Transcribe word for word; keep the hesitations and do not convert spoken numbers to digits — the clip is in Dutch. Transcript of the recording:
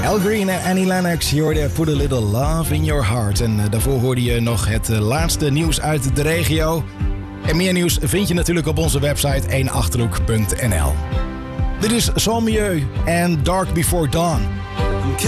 Al Green en Annie Lennox, je hoorde Put a Little Love in Your Heart. En uh, daarvoor hoorde je nog het uh, laatste nieuws uit de regio. En meer nieuws vind je natuurlijk op onze website één achterhoek punt n l. Dit is Salmieu en Dark Before Dawn.